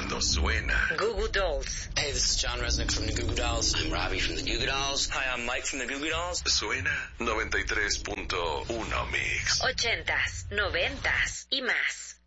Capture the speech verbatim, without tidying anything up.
cuando suena. Goo Goo Dolls. Hey, this is John Resnick from the Goo Goo Dolls. I'm Robbie from the Goo Goo Dolls. Hi, I'm Mike from the Goo Goo Dolls. Suena noventa y tres punto uno Mix. Ochentas, noventas y más.